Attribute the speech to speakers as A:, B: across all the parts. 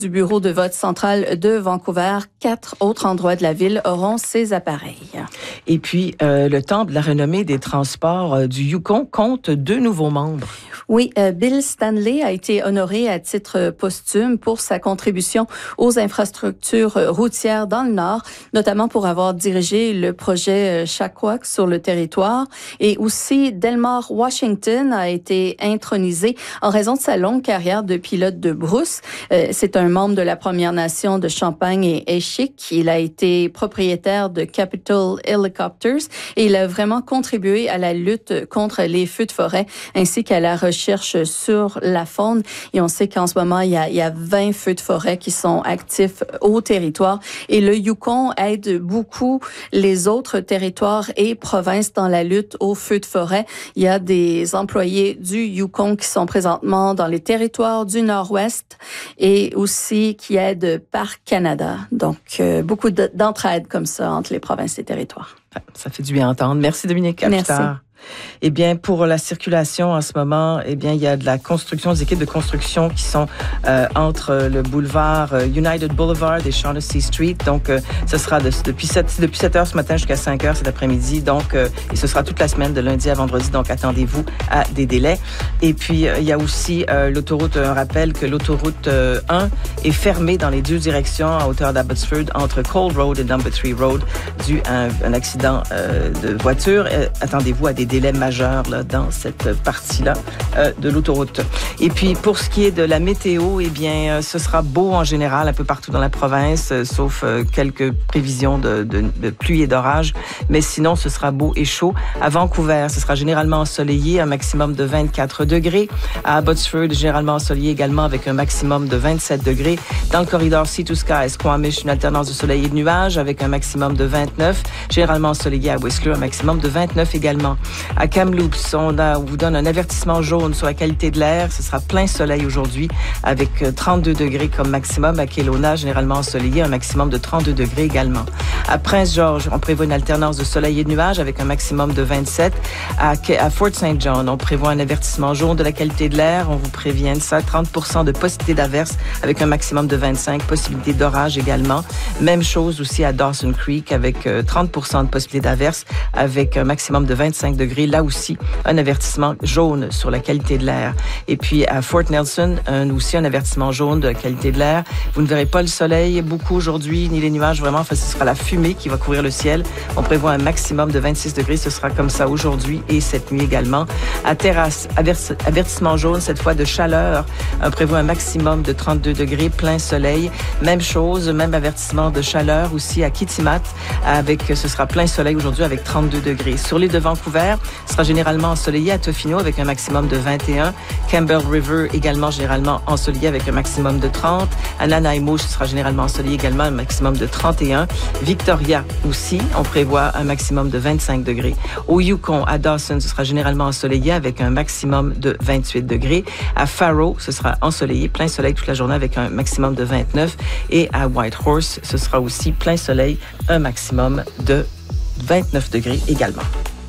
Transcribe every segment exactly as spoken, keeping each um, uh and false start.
A: du bureau de vote central de Vancouver. Quatre autres endroits de la ville auront ces appareils.
B: Et puis, euh, le Temple de la renommée des transports euh, du Yukon compte deux nouveaux membres.
A: Oui, euh, Bill Stanley a été honoré à titre posthume pour sa contribution aux infrastructures routières dans le Nord, notamment pour avoir dirigé le projet Shaqua sur le territoire. Et aussi, Delmar Washington a été intronisé en raison de sa longue carrière de pilote de brousse. Euh, c'est un membre de la Première Nation de Champagne et Échic. Il a été propriétaire de Capital Helicopters et il a vraiment contribué à la lutte contre les feux de forêt ainsi qu'à la recherche sur la faune. Et on sait qu'en ce moment, il y a, il y a vingt feux de forêt qui sont actifs au territoire. Et le Yukon aide beaucoup les autres territoires et provinces dans la lutte aux feux de forêt. Il y a des employés du Yukon qui sont présentement dans les territoires du Nord-Ouest et aussi qui aident Parc Canada. Donc, euh, beaucoup de, d'entraide comme ça entre les provinces et territoires.
B: Ça fait du bien entendre. Merci Dominique. À
A: Merci.
B: Plus tard. Eh bien, pour la circulation en ce moment, eh bien, il y a de la construction, des équipes de construction qui sont euh, entre le boulevard euh, United Boulevard et Shaughnessy Street. Donc, euh, ce sera de, depuis sept depuis sept heures ce matin jusqu'à cinq heures cet après-midi. Donc, euh, et ce sera toute la semaine de lundi à vendredi. Donc, attendez-vous à des délais. Et puis, euh, il y a aussi euh, l'autoroute. Un rappel que l'autoroute euh, un est fermée dans les deux directions à hauteur d'Abbotsford entre Cole Road et Number three Road dû à un, un accident euh, de voiture. Euh, attendez-vous à des délais majeurs là, dans cette partie-là euh, de l'autoroute. Et puis, pour ce qui est de la météo, eh bien, euh, ce sera beau en général un peu partout dans la province, euh, sauf euh, quelques prévisions de, de, de pluie et d'orage. Mais sinon, ce sera beau et chaud. À Vancouver, ce sera généralement ensoleillé, un maximum de vingt-quatre degrés. À Abbotsford, généralement ensoleillé également avec un maximum de vingt-sept degrés. Dans le corridor Sea to Sky, Squamish, une alternance de soleil et de nuages avec un maximum de vingt-neuf. Généralement ensoleillé à Whistler, un maximum de vingt-neuf également. À Kamloops, on, a, on vous donne un avertissement jaune sur la qualité de l'air. Ce sera plein soleil aujourd'hui avec trente-deux degrés comme maximum. À Kelowna, généralement ensoleillé, un maximum de trente-deux degrés également. À Prince George, on prévoit une alternance de soleil et de nuages avec un maximum de vingt-sept. À, à Fort Saint John, on prévoit un avertissement jaune de la qualité de l'air. On vous prévient de ça. trente pour cent de possibilité d'averse avec un maximum de vingt-cinq. Possibilité d'orage également. Même chose aussi à Dawson Creek avec trente pour cent de possibilité d'averse avec un maximum de vingt-cinq degrés. Là aussi, un avertissement jaune sur la qualité de l'air. Et puis, à Fort Nelson, un, aussi un avertissement jaune de la qualité de l'air. Vous ne verrez pas le soleil beaucoup aujourd'hui, ni les nuages vraiment. Enfin, ce sera la fumée qui va couvrir le ciel. On prévoit un maximum de vingt-six degrés. Ce sera comme ça aujourd'hui et cette nuit également. À Terrasse, avertissement jaune, cette fois de chaleur. On prévoit un maximum de trente-deux degrés, plein soleil. Même chose, même avertissement de chaleur aussi à Kitimat. Avec, ce sera plein soleil aujourd'hui avec trente-deux degrés. Sur l'île de Vancouver, ce sera généralement ensoleillé à Tofino avec un maximum de vingt et un. Campbell River également généralement ensoleillé avec un maximum de trente. À Nanaimo, ce sera généralement ensoleillé également un maximum de trente et un. Victoria aussi, on prévoit un maximum de vingt-cinq degrés. Au Yukon, à Dawson, ce sera généralement ensoleillé avec un maximum de vingt-huit degrés. À Faro, ce sera ensoleillé, plein soleil toute la journée avec un maximum de vingt-neuf. Et à Whitehorse, ce sera aussi plein soleil, un maximum de vingt-neuf degrés également.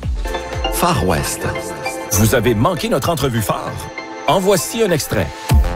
C: Far West. Vous avez manqué notre entrevue phare? En voici un extrait.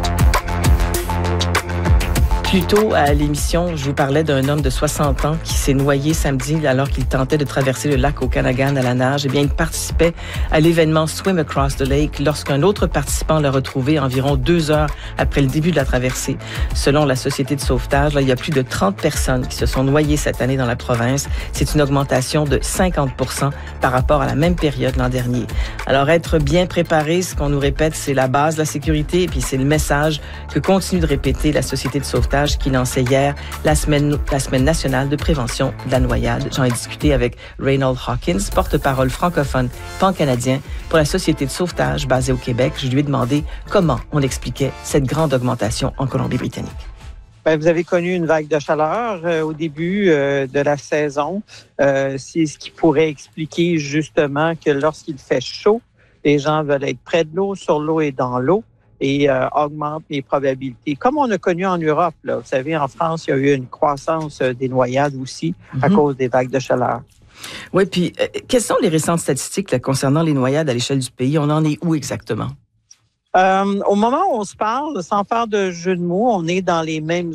B: Plus tôt à l'émission, je vous parlais d'un homme de soixante ans qui s'est noyé samedi alors qu'il tentait de traverser le lac Okanagan à la nage. Eh bien, il participait à l'événement Swim Across the Lake lorsqu'un autre participant l'a retrouvé environ deux heures après le début de la traversée. Selon la Société de sauvetage, là, il y a plus de trente personnes qui se sont noyées cette année dans la province. C'est une augmentation de cinquante pour cent par rapport à la même période l'an dernier. Alors, être bien préparé, ce qu'on nous répète, c'est la base de la sécurité et puis c'est le message que continue de répéter la Société de sauvetage qui lançait hier la semaine, la semaine nationale de prévention de la noyade. J'en ai discuté avec Reynold Hawkins, porte-parole francophone pan-canadien pour la Société de sauvetage basée au Québec. Je lui ai demandé comment on expliquait cette grande augmentation en Colombie-Britannique.
D: Bien, vous avez connu une vague de chaleur euh, au début euh, de la saison. Euh, c'est ce qui pourrait expliquer justement que lorsqu'il fait chaud, les gens veulent être près de l'eau, sur l'eau et dans l'eau. Et euh, augmente les probabilités. Comme on a connu en Europe, là, vous savez, en France, il y a eu une croissance euh, des noyades aussi mm-hmm. à cause des vagues de chaleur.
B: Oui, puis euh, quelles sont les récentes statistiques là, concernant les noyades à l'échelle du pays? On en est où exactement?
D: Euh, au moment où on se parle, sans faire de jeu de mots, on est dans les mêmes